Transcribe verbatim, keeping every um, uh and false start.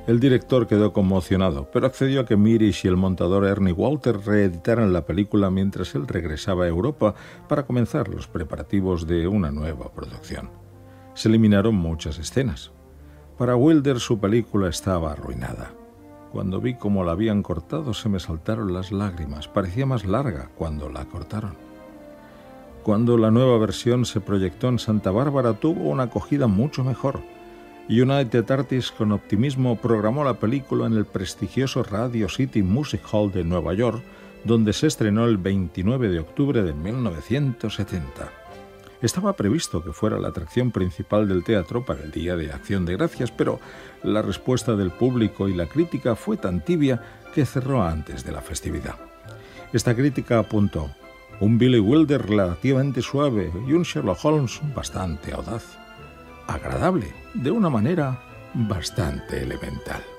El director quedó conmocionado, pero accedió a que Mirisch y el montador Ernie Walter reeditaran la película mientras él regresaba a Europa para comenzar los preparativos de una nueva producción. Se eliminaron muchas escenas. Para Wilder su película estaba arruinada. Cuando vi cómo la habían cortado se me saltaron las lágrimas. Parecía más larga cuando la cortaron. Cuando la nueva versión se proyectó en Santa Bárbara tuvo una acogida mucho mejor. United Artists con optimismo programó la película en el prestigioso Radio City Music Hall de Nueva York, donde se estrenó el veintinueve de octubre de mil novecientos setenta. Estaba previsto que fuera la atracción principal del teatro para el Día de Acción de Gracias, pero la respuesta del público y la crítica fue tan tibia que cerró antes de la festividad. Esta crítica apuntó: un Billy Wilder relativamente suave y un Sherlock Holmes bastante audaz. Agradable, de una manera bastante elemental.